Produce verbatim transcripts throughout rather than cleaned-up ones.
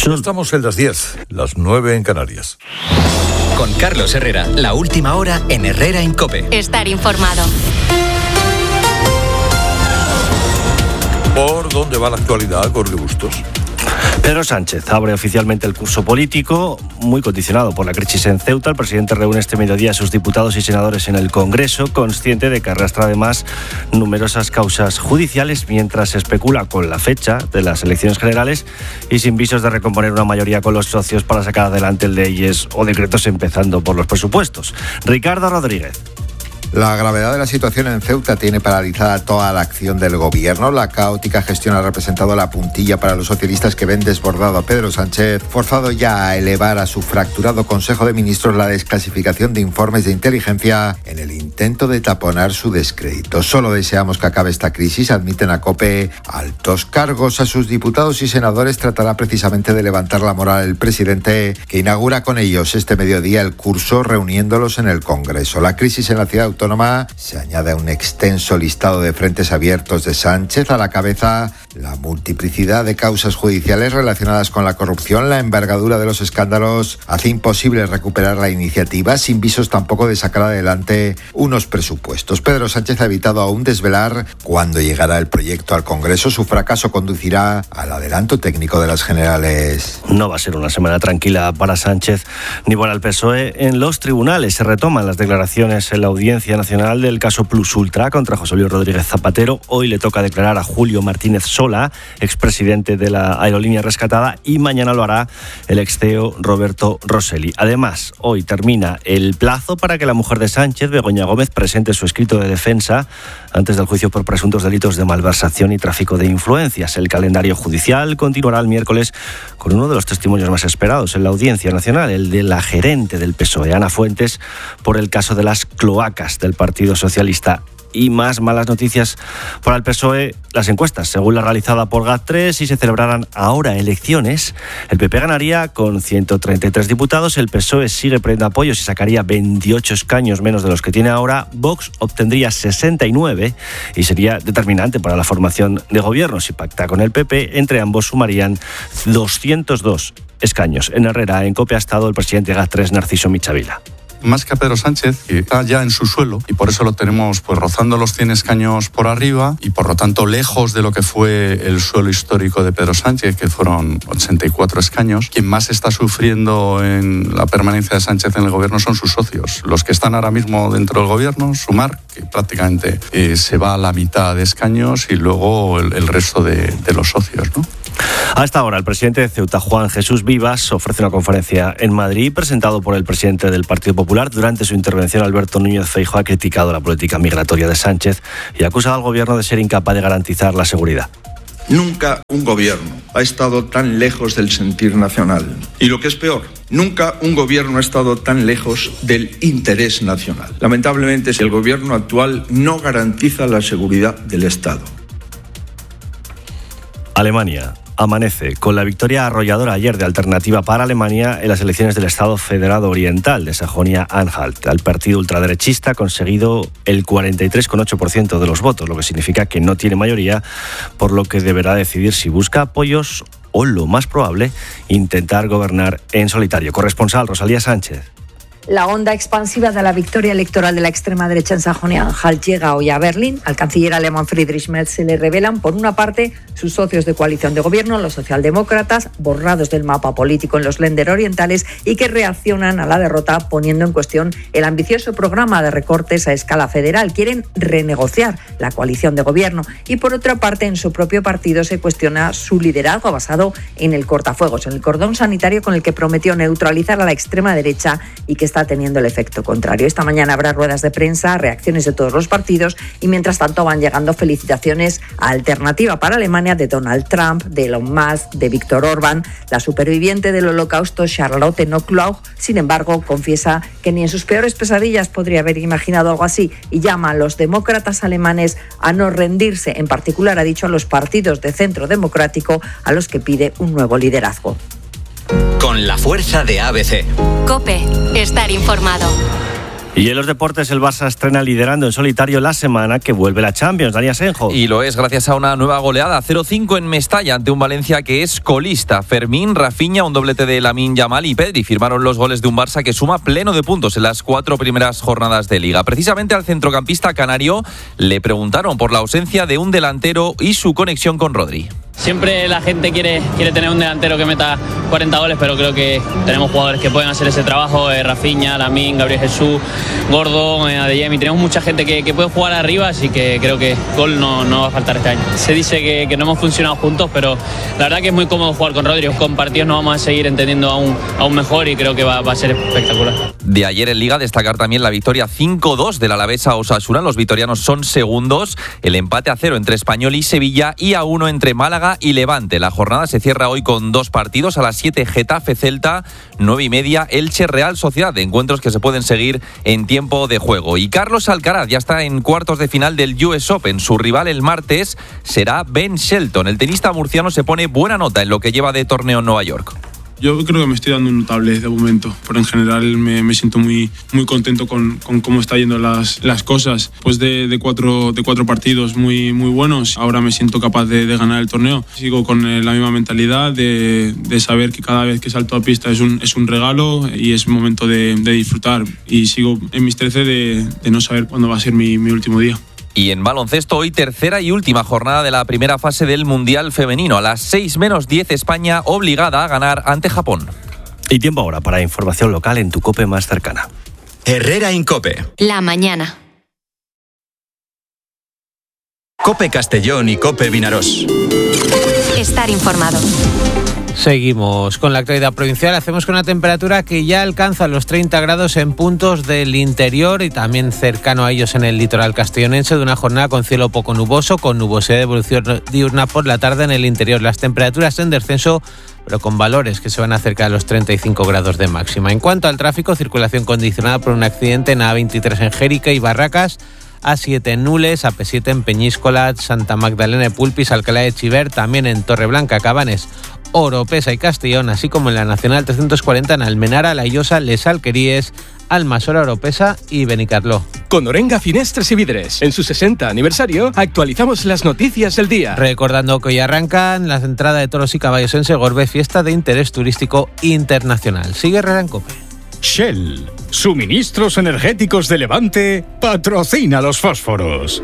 Estamos en las diez, las nueve en Canarias. Con Carlos Herrera, la última hora en Herrera en COPE. Estar informado. ¿Por dónde va la actualidad, Jorge Bustos? Pedro Sánchez abre oficialmente el curso político, muy condicionado por la crisis en Ceuta. El presidente reúne este mediodía a sus diputados y senadores en el Congreso, consciente de que arrastra además numerosas causas judiciales, mientras se especula con la fecha de las elecciones generales y sin visos de recomponer una mayoría con los socios para sacar adelante leyes o decretos, empezando por los presupuestos. Ricardo Rodríguez. La gravedad de la situación en Ceuta tiene paralizada toda la acción del gobierno. La caótica gestión ha representado la puntilla para los socialistas, que ven desbordado a Pedro Sánchez, forzado ya a elevar a su fracturado Consejo de Ministros la desclasificación de informes de inteligencia en el intento de taponar su descrédito. Solo deseamos que acabe esta crisis, admiten a COPE altos cargos. A sus diputados y senadores tratará precisamente de levantar la moral el presidente, que inaugura con ellos este mediodía el curso, reuniéndolos en el Congreso. La crisis en la ciudad autónoma se añade a un extenso listado de frentes abiertos de Sánchez. A la cabeza, la multiplicidad de causas judiciales relacionadas con la corrupción. La envergadura de los escándalos hace imposible recuperar la iniciativa, sin visos tampoco de sacar adelante unos presupuestos. Pedro Sánchez ha evitado aún desvelar cuándo llegará el proyecto al Congreso. Su fracaso conducirá al adelanto técnico de las generales. No va a ser una semana tranquila para Sánchez ni para el P S O E. En los tribunales se retoman las declaraciones en la Audiencia Nacional del caso Plus Ultra contra José Luis Rodríguez Zapatero. Hoy le toca declarar a Julio Martínez Sola, expresidente de la aerolínea rescatada, y mañana lo hará el ex C E O Roberto Rosselli. Además, hoy termina el plazo para que la mujer de Sánchez, Begoña Gómez, presente su escrito de defensa antes del juicio por presuntos delitos de malversación y tráfico de influencias. El calendario judicial continuará el miércoles con uno de los testimonios más esperados en la Audiencia Nacional, el de la gerente del P S O E, Ana Fuentes, por el caso de las cloacas del Partido Socialista. Y más malas noticias para el P S O E, las encuestas. Según la realizada por GAT tres, si se celebraran ahora elecciones, el P P ganaría con ciento treinta y tres diputados, el P S O E sigue perdiendo apoyos y sacaría veintiocho escaños menos de los que tiene ahora, Vox obtendría sesenta y nueve y sería determinante para la formación de gobierno. Si pacta con el P P, entre ambos sumarían doscientos dos escaños. En Herrera, en COPE, ha estado el presidente de GAT tres, Narciso Michavila. Más que a Pedro Sánchez, que está ya en su suelo, y por eso lo tenemos pues rozando los cien escaños por arriba y por lo tanto lejos de lo que fue el suelo histórico de Pedro Sánchez, que fueron ochenta y cuatro escaños. Quien más está sufriendo en la permanencia de Sánchez en el gobierno son sus socios, los que están ahora mismo dentro del gobierno, Sumar, que prácticamente eh, se va a la mitad de escaños, y luego el, el resto de, de los socios, ¿no? A esta hora, el presidente de Ceuta, Juan Jesús Vivas, ofrece una conferencia en Madrid, presentado por el presidente del Partido Popular. Durante su intervención, Alberto Núñez Feijóo ha criticado la política migratoria de Sánchez y ha acusado al gobierno de ser incapaz de garantizar la seguridad. Nunca un gobierno ha estado tan lejos del sentir nacional. Y lo que es peor, nunca un gobierno ha estado tan lejos del interés nacional. Lamentablemente, el gobierno actual no garantiza la seguridad del Estado. Alemania amanece con la victoria arrolladora ayer de Alternativa para Alemania en las elecciones del Estado Federado Oriental de Sajonia-Anhalt. El partido ultraderechista ha conseguido el cuarenta y tres coma ocho por ciento de los votos, lo que significa que no tiene mayoría, por lo que deberá decidir si busca apoyos o, lo más probable, intentar gobernar en solitario. Corresponsal Rosalía Sánchez. La onda expansiva de la victoria electoral de la extrema derecha en Sajonia-Anhalt llega hoy a Berlín. Al canciller alemán Friedrich Merz se le revelan, por una parte, sus socios de coalición de gobierno, los socialdemócratas, borrados del mapa político en los Länder orientales y que reaccionan a la derrota poniendo en cuestión el ambicioso programa de recortes a escala federal. Quieren renegociar la coalición de gobierno y, por otra parte, en su propio partido se cuestiona su liderazgo basado en el cortafuegos, en el cordón sanitario con el que prometió neutralizar a la extrema derecha y que está teniendo el efecto contrario. Esta mañana habrá ruedas de prensa, reacciones de todos los partidos y mientras tanto van llegando felicitaciones a Alternativa para Alemania de Donald Trump, de Elon Musk, de Víctor Orbán. La superviviente del holocausto, Charlotte Knobloch, sin embargo, confiesa que ni en sus peores pesadillas podría haber imaginado algo así y llama a los demócratas alemanes a no rendirse. En particular, ha dicho a los partidos de centro democrático a los que pide un nuevo liderazgo. Con la fuerza de A B C. COPE. Estar informado. Y en los deportes el Barça estrena liderando en solitario la semana que vuelve la Champions. Dani Asenjo. Y lo es gracias a una nueva goleada, cero cinco en Mestalla ante un Valencia que es colista. Fermín, Rafinha, un doblete de Lamine Yamal y Pedri firmaron los goles de un Barça que suma pleno de puntos en las cuatro primeras jornadas de Liga. Precisamente al centrocampista canario le preguntaron por la ausencia de un delantero y su conexión con Rodri. Siempre la gente quiere, quiere tener un delantero que meta cuarenta goles, pero creo que tenemos jugadores que pueden hacer ese trabajo. Eh, Rafinha, Lamine, Gabriel Jesús, Gordo, eh, Adeyemi. Tenemos mucha gente que, que puede jugar arriba, así que creo que gol no, no va a faltar este año. Se dice que, que no hemos funcionado juntos, pero la verdad que es muy cómodo jugar con Rodri. Con partidos nos vamos a seguir entendiendo aún, aún mejor y creo que va, va a ser espectacular. De ayer en Liga destacar también la victoria cinco dos del Alavés a Osasuna. Los vitorianos son segundos. El empate a cero entre Español y Sevilla y a uno entre Málaga y Levante. La jornada se cierra hoy con dos partidos. A las siete Getafe Celta, nueve y media Elche Real Sociedad, de encuentros que se pueden seguir en tiempo de juego. Y Carlos Alcaraz ya está en cuartos de final del U S Open. Su rival el martes será Ben Shelton. El tenista murciano se pone buena nota en lo que lleva de torneo en Nueva York. Yo creo que me estoy dando un notable de momento, pero en general me, me siento muy, muy contento con, con cómo están yendo las, las cosas. Después de, de, cuatro, de cuatro partidos muy, muy buenos, ahora me siento capaz de, de ganar el torneo. Sigo con la misma mentalidad de, de saber que cada vez que salto a pista es un, es un regalo y es momento de, de disfrutar. Y sigo en mis trece de, de no saber cuándo va a ser mi, mi último día. Y en baloncesto, hoy tercera y última jornada de la primera fase del Mundial Femenino. A las seis menos diez, España obligada a ganar ante Japón. Y tiempo ahora para información local en tu COPE más cercana. Herrera Incope. La mañana. COPE Castellón y COPE Vinarós. Estar informado. Seguimos con la actualidad provincial. Hacemos con una temperatura que ya alcanza los treinta grados en puntos del interior y también cercano a ellos en el litoral castellonense, de una jornada con cielo poco nuboso, con nubosidad de evolución diurna por la tarde en el interior. Las temperaturas en descenso, pero con valores que se van a acercar a los treinta y cinco grados de máxima. En cuanto al tráfico, circulación condicionada por un accidente en A veintitrés en Jérica y Barracas, A siete en Nules, A P siete en Peñíscola, Santa Magdalena de Pulpis, Alcalá de Chiver, también en Torreblanca, Cabanes, Oropesa y Castellón, así como en la Nacional trescientos cuarenta en Almenara, La Llosa, Les Alqueríes, Almasora, Oropesa y Benicarló. Con Orenga Finestres y Vidres, en su sesenta aniversario, actualizamos las noticias del día. Recordando que hoy arrancan la entrada de toros y caballos en Segorbe, fiesta de interés turístico internacional. Sigue Herrera en COPE. Shell, suministros energéticos de Levante, patrocina los fósforos.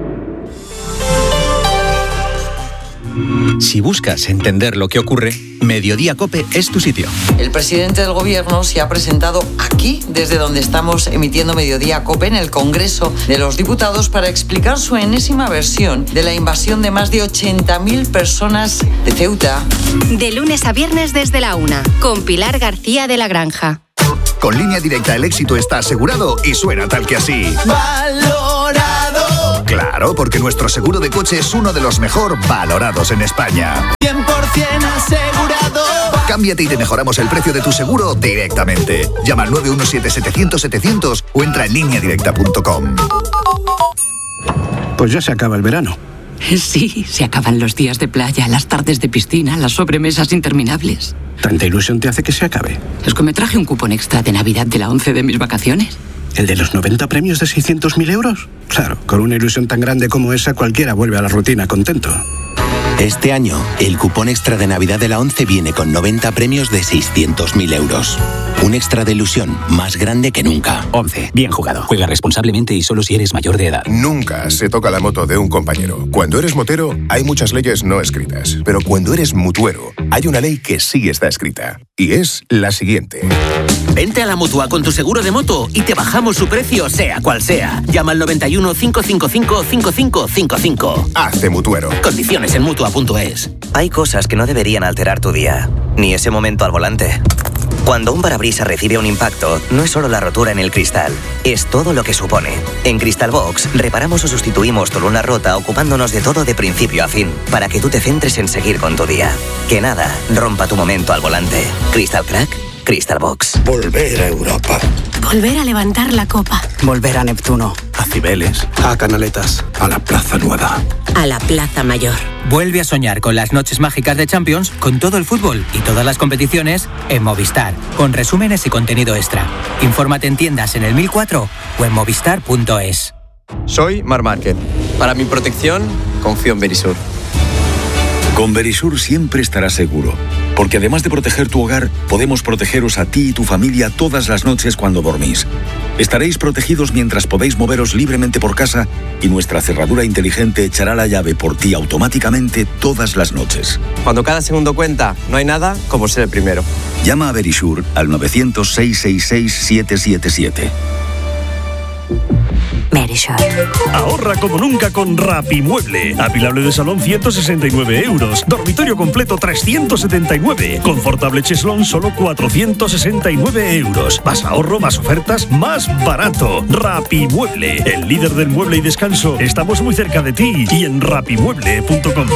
Si buscas entender lo que ocurre, Mediodía COPE es tu sitio. El presidente del gobierno se ha presentado aquí, desde donde estamos emitiendo Mediodía COPE, en el Congreso de los Diputados, para explicar su enésima versión de la invasión de más de ochenta mil personas de Ceuta. De lunes a viernes desde la una, con Pilar García de la Granja. Con Línea Directa el éxito está asegurado y suena tal que así. ¡Valorado! Claro, porque nuestro seguro de coche es uno de los mejor valorados en España. cien por ciento asegurado. Cámbiate y te mejoramos el precio de tu seguro directamente. Llama al nueve uno siete, setecientos, setecientos o entra en línea directa punto com. Pues ya se acaba el verano. Sí, se acaban los días de playa, las tardes de piscina, las sobremesas interminables. ¿Tanta ilusión te hace que se acabe? Es que me traje un cupón extra de Navidad de la once de mis vacaciones. ¿El de los noventa premios de seiscientos mil euros? Claro, con una ilusión tan grande como esa, cualquiera vuelve a la rutina contento. Este año, el cupón extra de Navidad de la once viene con noventa premios de seiscientos mil euros. Un extra de ilusión más grande que nunca. once. Bien jugado. Juega responsablemente y solo si eres mayor de edad. Nunca se toca la moto de un compañero. Cuando eres motero, hay muchas leyes no escritas. Pero cuando eres mutuero, hay una ley que sí está escrita. Y es la siguiente. Vente a la Mutua con tu seguro de moto y te bajamos su precio, sea cual sea. Llama al noventa y uno, cinco cinco cinco, cinco cinco cinco cinco. Hazte mutuero. Condiciones en mutua punto es. Hay cosas que no deberían alterar tu día, ni ese momento al volante. Cuando un parabrisas recibe un impacto, no es solo la rotura en el cristal, es todo lo que supone. En Crystal Box, reparamos o sustituimos tu luna rota ocupándonos de todo de principio a fin, para que tú te centres en seguir con tu día. Que nada rompa tu momento al volante. Crystal Crack, Crystal Box. Volver a Europa. Volver a levantar la copa. Volver a Neptuno. A Cibeles. A Canaletas. A la Plaza Nueva. A la Plaza Mayor. Vuelve a soñar con las noches mágicas de Champions, con todo el fútbol y todas las competiciones en Movistar, con resúmenes y contenido extra. Infórmate en tiendas en el mil cuatro o en movistar punto es. Soy Marc Márquez. Para mi protección, confío en Verisur. Con Verisur siempre estarás seguro, porque además de proteger tu hogar, podemos protegeros a ti y tu familia todas las noches cuando dormís. Estaréis protegidos mientras podéis moveros libremente por casa y nuestra cerradura inteligente echará la llave por ti automáticamente todas las noches. Cuando cada segundo cuenta, no hay nada como ser el primero. Llama a Verisur al novecientos, seiscientos sesenta y seis, siete siete siete. Verisur. Ahorra como nunca con Rapimueble. Apilable de salón ciento sesenta y nueve euros. Dormitorio completo trescientos setenta y nueve. Confortable cheslón solo cuatrocientos sesenta y nueve euros. Más ahorro, más ofertas, más barato. Rapimueble, el líder del mueble y descanso. Estamos muy cerca de ti y en rapimueble punto com.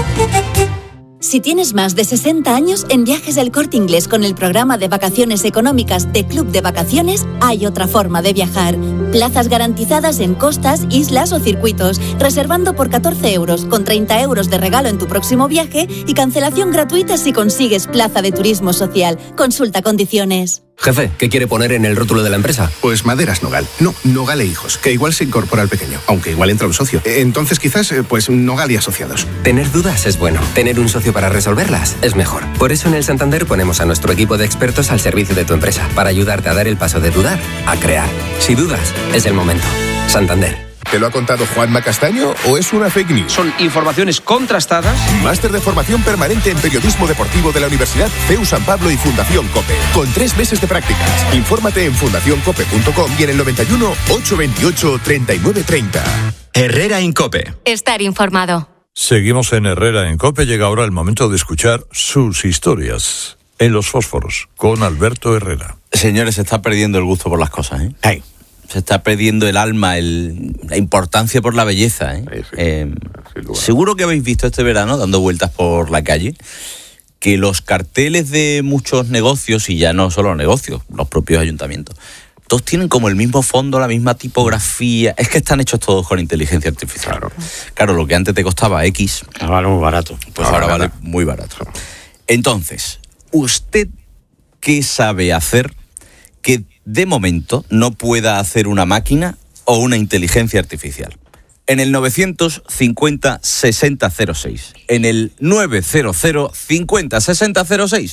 Si tienes más de sesenta años, en Viajes del Corte Inglés con el programa de vacaciones económicas de Club de Vacaciones, hay otra forma de viajar. Plazas garantizadas en costas, islas o circuitos, reservando por catorce euros, con treinta euros de regalo en tu próximo viaje y cancelación gratuita si consigues plaza de turismo social. Consulta condiciones. Jefe, ¿qué quiere poner en el rótulo de la empresa? Pues Maderas Nogal. No, Nogal e Hijos, que igual se incorpora al pequeño, aunque igual entra un socio. Entonces quizás, pues Nogal y Asociados. Tener dudas es bueno. Tener un socio para resolverlas es mejor. Por eso en el Santander ponemos a nuestro equipo de expertos al servicio de tu empresa, para ayudarte a dar el paso de dudar a crear. Si dudas, es el momento. Santander. ¿Te lo ha contado Juanma Castaño o es una fake news? Son informaciones contrastadas. Máster de formación permanente en periodismo deportivo de la Universidad C E U San Pablo y Fundación COPE. Con tres meses de prácticas. Infórmate en fundación cope punto com y en el noventa y uno, ochocientos veintiocho, treinta y nueve treinta. Herrera en COPE. Estar informado. Seguimos en Herrera en COPE. Llega ahora el momento de escuchar sus historias en Los Fósforos con Alberto Herrera. Señores, se está perdiendo el gusto por las cosas, ¿eh? Ay. Se está perdiendo el alma, el, la importancia por la belleza, ¿eh? Sí, sí, eh seguro que habéis visto este verano, dando vueltas por la calle, que los carteles de muchos negocios, y ya no solo negocios, los propios ayuntamientos, todos tienen como el mismo fondo, la misma tipografía. Es que están hechos todos con inteligencia artificial. Claro, claro, lo que antes te costaba X, ahora vale muy barato. Pues ahora, ahora vale muy barato. Entonces, ¿usted qué sabe hacer que de momento no pueda hacer una máquina o una inteligencia artificial? En el novecientos cincuenta, sesenta cero seis. En el novecientos cincuenta, sesenta cero seis.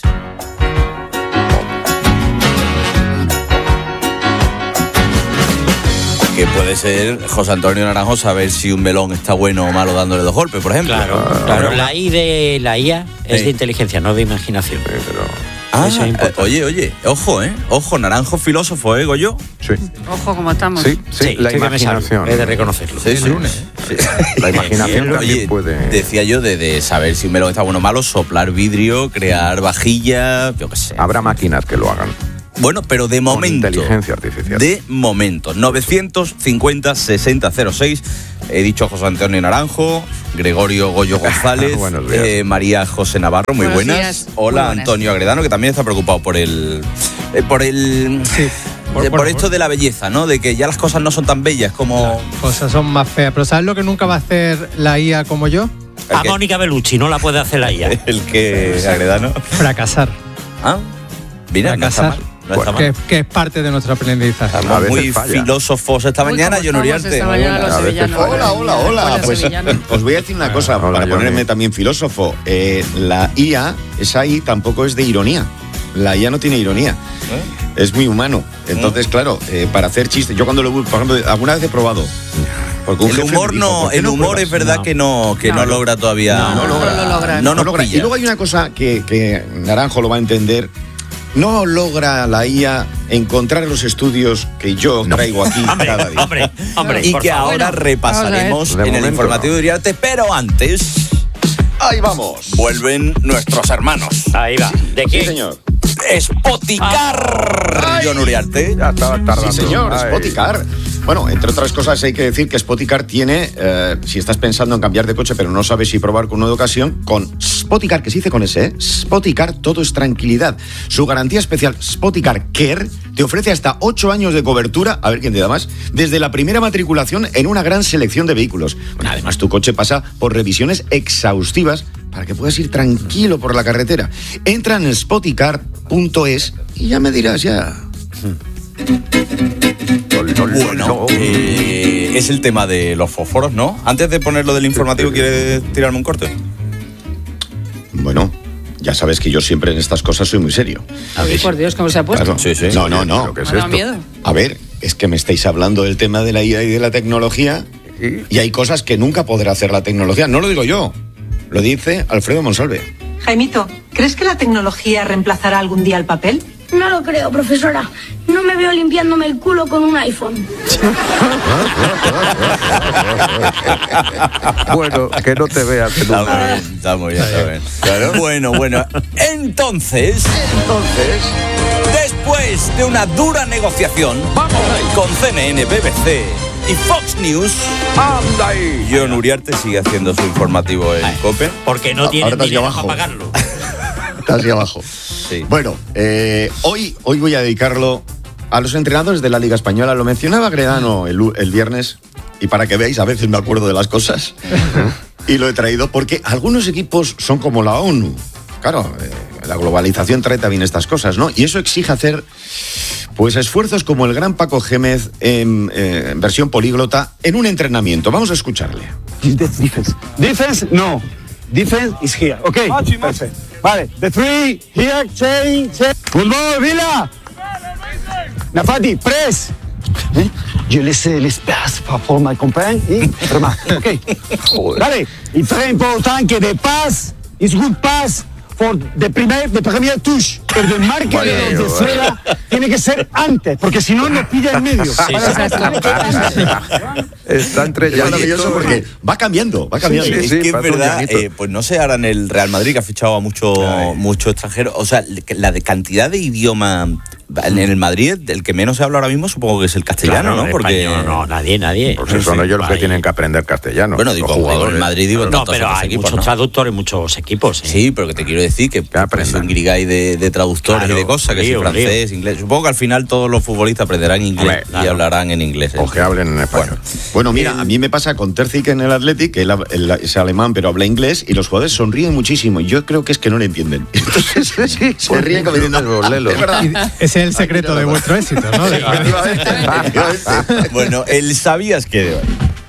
Que puede ser José Antonio Naranjo saber si un melón está bueno o malo dándole dos golpes, por ejemplo. Claro, claro. claro. La I de la I A es sí. de inteligencia, no de imaginación. Sí, pero... Ah, Eso es eh, oye, oye, ojo, ¿eh? Ojo, Naranjo filósofo, ¿eh, Goyo? Sí. Ojo, ¿cómo estamos? Sí, sí, sí la sí, imaginación. He de reconocerlo. Sí, sí. sí. La imaginación también oye, puede... Decía yo de, de saber si un melón está bueno o malo, soplar vidrio, crear vajillas, yo qué sé. Habrá máquinas que lo hagan. Bueno, pero de momento. Con inteligencia artificial. De momento. novecientos cincuenta, sesenta cero seis. He dicho José Antonio Naranjo, Gregorio Goyo González, eh, María José Navarro, muy buenas. buenas. Hola, muy buenas. Antonio Agredano, que también está preocupado por el. Eh, por el. Sí. Por, por, por esto de la belleza, ¿no? De que ya las cosas no son tan bellas como. Las cosas son más feas. Pero ¿sabes lo que nunca va a hacer la I A como yo? A Mónica Bellucci no la puede hacer la I A. ¿El que Agredano? Fracasar. Ah, mira, Fracasar. No está mal. No está que, mal. que es parte de nuestro aprendizaje. Estamos muy filósofos esta muy mañana, John Uriarte. Hola, hola, hola. Pues os voy a decir una cosa, hola, para Johnny. Ponerme también filósofo. Eh, la I A, esa I tampoco es de ironía. La I A no tiene ironía. ¿Eh? Es muy humano. Entonces, ¿Eh? claro, eh, para hacer chistes. Yo cuando lo, por ejemplo, alguna vez he probado. El humor no, dijo, el no humor pruebas? es verdad no. que no, que no, no logra todavía. No, no logra. No, lo logra. No, no logra. Y luego hay una cosa que, que Naranjo lo va a entender. No logra la I A encontrar los estudios que yo no. traigo aquí hombre, cada día. Hombre, hombre, y que ahora bueno, repasaremos en el informativo no. de Uriarte, pero antes... ¡Ahí vamos! Vuelven nuestros hermanos. Ahí va. ¿De qué? Sí, señor. Spoticar, John Uriarte. Ya estaba tardando. Sí, señor, Spoticar. Bueno, entre otras cosas hay que decir que Spoticar tiene, eh, si estás pensando en cambiar de coche pero no sabes si probar con uno de ocasión, con Spoticar, que se dice con ese, ¿eh? Spoticar, todo es tranquilidad. Su garantía especial Spoticar Care te ofrece hasta ocho años de cobertura, a ver quién te da más, desde la primera matriculación en una gran selección de vehículos. Bueno, además tu coche pasa por revisiones exhaustivas para que puedas ir tranquilo por la carretera. Entra en spoticar punto es y ya me dirás ya. Bueno, eh, es el tema de los fósforos, ¿no? Antes de ponerlo del informativo, ¿quieres tirarme un corte? Bueno, ya sabes que yo siempre en estas cosas soy muy serio. A ver, por Dios, ¿cómo se ha puesto? Claro. Sí, sí. No, no, no. ¿Qué es esto? Miedo. A ver, es que me estáis hablando del tema de la I A y de la tecnología y hay cosas que nunca podrá hacer la tecnología. No lo digo yo, lo dice Alfredo Monsalve. Jaimito, ¿crees que la tecnología reemplazará algún día el papel? No lo creo, profesora. No me veo limpiándome el culo con un iPhone. Bueno, que no te veas. Que está muy bien, está muy bien, está bien. Claro. Bueno, bueno. Entonces, entonces, después de una dura negociación ¡vamos! Con C N N, B B C y Fox News, ¡anda ahí! John Uriarte sigue haciendo su informativo en COPE. Porque no tiene dinero para pagarlo. Está hacia abajo. Sí. Bueno, eh, hoy, hoy voy a dedicarlo a los entrenadores de la Liga Española. Lo mencionaba Gredano el, el viernes, y para que veáis, a veces me acuerdo de las cosas. Y lo he traído porque algunos equipos son como la ONU. Claro, eh, la globalización trae también estas cosas, ¿no? Y eso exige hacer, pues, esfuerzos como el gran Paco Gémez en, eh, en versión políglota en un entrenamiento. Vamos a escucharle. Defense. Defense, no. Defense is here. Okay. Perfect. Vale. The three here. Change. Change. Good ball, Vila. Nafati, press. ¿Eh? Je laisse l'espace pour my compagnon et remate. Okay. Dale. Y très important que de pass is good pass for the primer, de primera touch. El del marque vale, de los de fuera tiene que ser antes, porque si no nos pilla en medio. Sí, está entre maravilloso porque va cambiando, va cambiando. Sí, sí, sí, es que es verdad, eh, pues no sé, ahora en el Real Madrid que ha fichado a mucho, mucho extranjero, o sea, la de cantidad de idioma en el Madrid, el que menos se habla ahora mismo supongo que es el castellano, claro, ¿no? Porque español, no, nadie, nadie. Pues sí, son ellos los que tienen que aprender castellano. Bueno, digo, jugadores. En Madrid digo, no, pero hay equipos, muchos ¿no? traductores en muchos equipos. ¿eh? Sí, pero que te quiero decir que es un grigay de, de traductores claro, y de cosas, que si francés, lío. Inglés. Supongo que al final todos los futbolistas aprenderán inglés Hombre, claro. y hablarán en inglés. O que hablen en español. Bueno, bueno mira, a mí me pasa con Terzic en el Athletic, que él, él es alemán pero habla inglés y los jugadores sonríen muchísimo. Yo creo que es que no le entienden. Entonces sí, se ríen como diciendo, ah, es verdad. Ese es el secreto de vuestro éxito, ¿no? Bueno, el ¿sabías qué de hoy?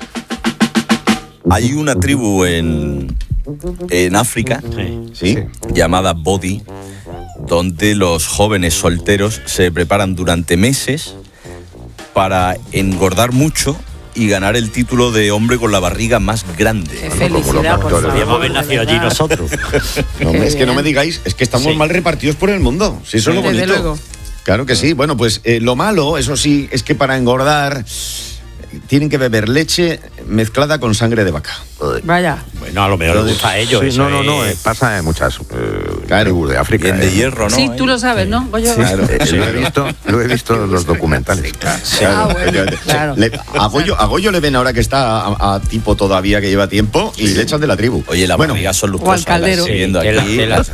Hay una tribu en, en África, ¿sí? llamada Bodi, donde los jóvenes solteros se preparan durante meses para engordar mucho y ganar el título de hombre con la barriga más grande. Qué felicidad, por favor. Podríamos haber nacido allí nosotros. No, es que no me digáis, es que estamos sí. mal repartidos por el mundo. Si eso es lo bonito. Desde luego. Claro que sí. Bueno, pues eh, lo malo, eso sí, es que para engordar tienen que beber leche mezclada con sangre de vaca. Vaya. Bueno, a lo mejor les gusta a ellos. Sí, eso no, no, no, es... pasa en muchas eh, claro. tribus de África. Bien de eh. hierro, ¿no? Sí, tú lo sabes, ¿no? Voy yo... sí, claro. Eh, lo he visto, lo he visto en los documentales. Sí, claro. Ah, bueno, claro. Le, a, Goyo, a Goyo le ven ahora que está a, a tipo todavía que lleva tiempo y sí. le echan de la tribu. Oye, la bueno, barriga son lujosas. O al caldero. Sí, viendo aquí. Que la, que la,